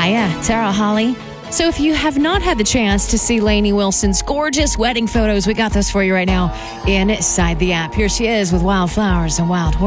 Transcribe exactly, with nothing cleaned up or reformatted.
yeah, Tara Holly. So if you have not had the chance to see Lainey Wilson's gorgeous wedding photos, we got those for you right now inside the app. Here she is with Wildflowers and Wild Horses.